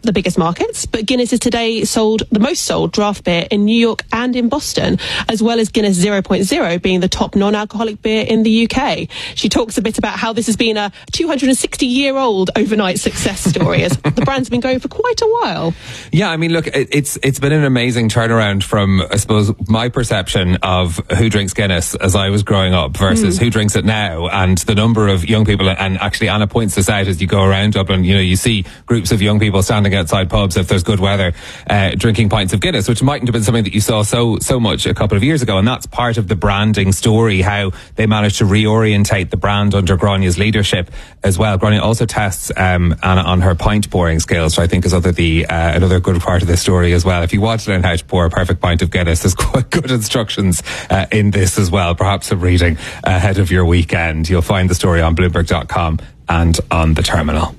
the biggest markets, but Guinness is today the most sold draft beer in New York and in Boston, as well as Guinness 0.0 being the top non-alcoholic beer in the UK. She talks a bit about how this has been a 260-year-old overnight success story, as the brand's been going for quite a while. Yeah, I mean, look, it's been an amazing turnaround from, I suppose, my perception of who drinks Guinness as I was growing up versus who drinks it now, and the number of young people, and actually Anna points this out as you go around Dublin, you see groups of young people standing outside pubs if there's good weather, drinking pints of Guinness, which mightn't have been something that you saw so much a couple of years ago. And that's part of the branding story, how they managed to reorientate the brand under Gráinne's leadership as well. Gráinne also tests Anna on her pint pouring skills, which I think is another good part of this story as well. If you want to learn how to pour a perfect pint of Guinness, there's quite good instructions in this as well. Perhaps some reading ahead of your weekend. You'll find the story on Bloomberg.com and on the terminal.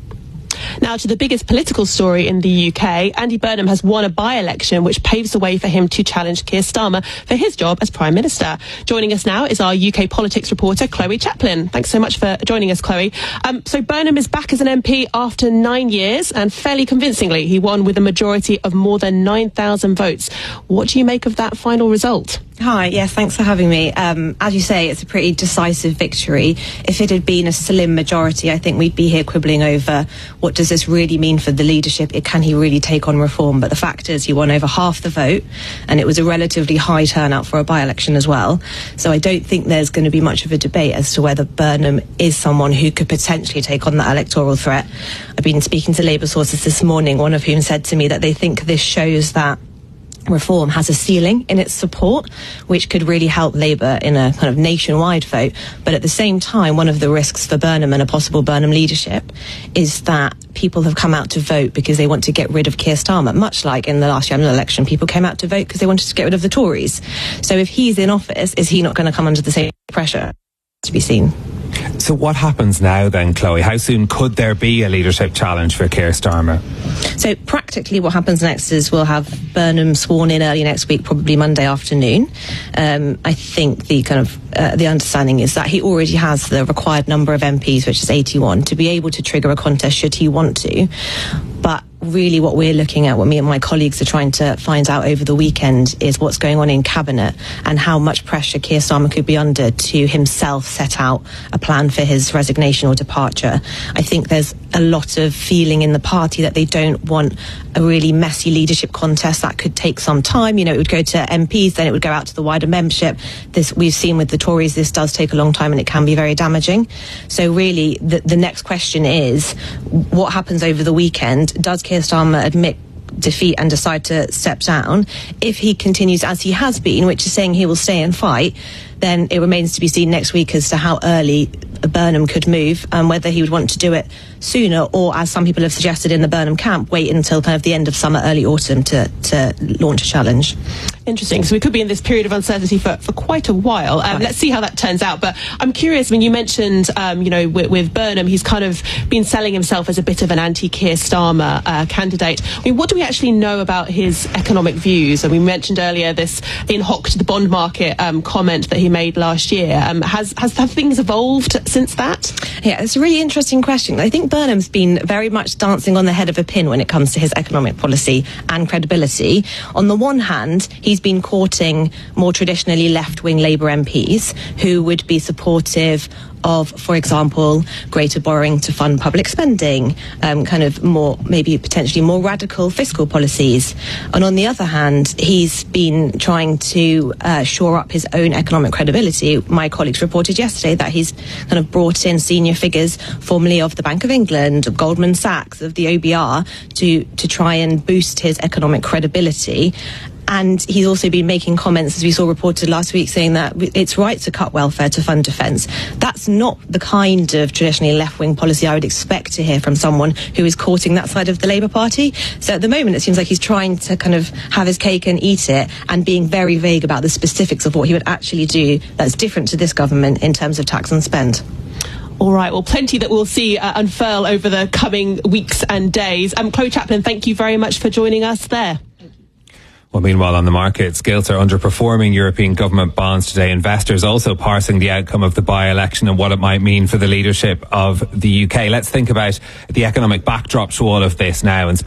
Now to the biggest political story in the UK. Andy Burnham has won a by-election which paves the way for him to challenge Keir Starmer for his job as Prime Minister. Joining us now is our UK politics reporter, Chloe Chaplin. Thanks so much for joining us, Chloe. So Burnham is back as an MP after 9 years, and fairly convincingly he won with a majority of more than 9,000 votes. What do you make of that final result? Hi, yes, thanks for having me. As you say, it's a pretty decisive victory. If it had been a slim majority, I think we'd be here quibbling over what does this really mean for the leadership? Can he really take on reform? But the fact is he won over half the vote, and it was a relatively high turnout for a by-election as well. So I don't think there's going to be much of a debate as to whether Burnham is someone who could potentially take on that electoral threat. I've been speaking to Labour sources this morning, one of whom said to me that they think this shows that reform has a ceiling in its support, which could really help Labour in a kind of nationwide vote. But at the same time, one of the risks for Burnham and a possible Burnham leadership is that people have come out to vote because they want to get rid of Keir Starmer, much like in the last general election, people came out to vote because they wanted to get rid of the Tories. So if he's in office, is he not going to come under the same pressure? To be seen. So what happens now then, Chloe? How soon could there be a leadership challenge for Keir Starmer? So practically what happens next is we'll have Burnham sworn in early next week, probably Monday afternoon. I think the understanding is that he already has the required number of MPs, which is 81, to be able to trigger a contest should he want to. But really what we're looking at, what me and my colleagues are trying to find out over the weekend, is what's going on in Cabinet and how much pressure Keir Starmer could be under to himself set out a plan for his resignation or departure. I think there's a lot of feeling in the party that they don't want a really messy leadership contest that could take some time. It would go to MPs, then it would go out to the wider membership. This we've seen with the Tories, this does take a long time and it can be very damaging. So really the next question is, what happens over the weekend? Does Keir Starmer admit defeat and decide to step down? If he continues as he has been, which is saying he will stay and fight, then it remains to be seen next week as to how early Burnham could move, and whether he would want to do it sooner, or, as some people have suggested in the Burnham camp, wait until kind of the end of summer, early autumn to launch a challenge. Interesting. So we could be in this period of uncertainty for quite a while. Let's see how that turns out. But I'm curious, you mentioned, with Burnham, he's kind of been selling himself as a bit of an anti-Keir Starmer candidate. What do we actually know about his economic views? And we mentioned earlier this in hoc to the bond market comment that he made last year. Have things evolved since that? Yeah, it's a really interesting question. I think Burnham's been very much dancing on the head of a pin when it comes to his economic policy and credibility. On the one hand, he's been courting more traditionally left-wing Labour MPs who would be supportive of, for example, greater borrowing to fund public spending, kind of more, maybe potentially more radical fiscal policies. And on the other hand, he's been trying to shore up his own economic credibility. My colleagues reported yesterday that he's kind of brought in senior figures, formerly of the Bank of England, of Goldman Sachs, of the OBR, to try and boost his economic credibility. And he's also been making comments, as we saw reported last week, saying that it's right to cut welfare to fund defence. That's not the kind of traditionally left-wing policy I would expect to hear from someone who is courting that side of the Labour Party. So at the moment, it seems like he's trying to kind of have his cake and eat it, and being very vague about the specifics of what he would actually do that's different to this government in terms of tax and spend. All right, well, plenty that we'll see unfurl over the coming weeks and days. Chloe Chaplin, thank you very much for joining us there. Well, meanwhile, on the markets, gilts are underperforming European government bonds today. Investors also parsing the outcome of the by-election and what it might mean for the leadership of the UK. Let's think about the economic backdrop to all of this now and